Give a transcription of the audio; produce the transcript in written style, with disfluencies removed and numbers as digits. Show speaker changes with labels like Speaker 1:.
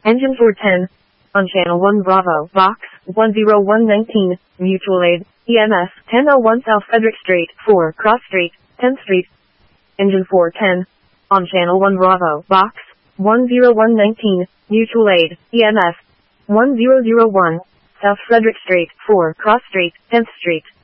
Speaker 1: Engine 410. On channel 1 Bravo, box 10119, mutual aid, EMS 1001 South Frederick Street, 4 Cross Street, 10th Street. Engine 410. On channel 1 Bravo, box 10119, mutual aid, EMS 1001 South Frederick Street, 4 Cross Street, 10th Street.